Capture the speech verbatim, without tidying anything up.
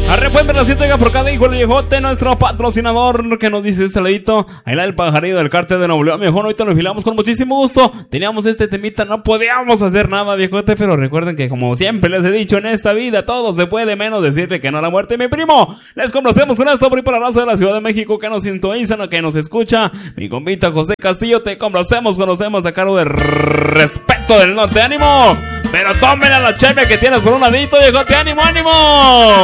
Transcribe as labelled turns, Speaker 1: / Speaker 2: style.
Speaker 1: Arrepuente la siete por cada hijo del viejote, nuestro patrocinador que nos dice este ladito. Ahí la del pajarillo del cártel de Nuevo León. Mejor ahorita lo enfilamos con muchísimo gusto. Teníamos este temita, no podíamos hacer nada, viejote, pero recuerden que como siempre les he dicho en esta vida, todo se puede menos decirle que no a la muerte, mi primo. Les complacemos con esto por ahí por la raza de la Ciudad de México que nos sintonizan, que nos escucha. Mi compita José Castillo, te complacemos, conocemos a cargo de Respeto del Norte. ¡Ánimo! Pero tomen a la cheve que tienes con un ladito, viejote. ¡Ánimo, ánimo!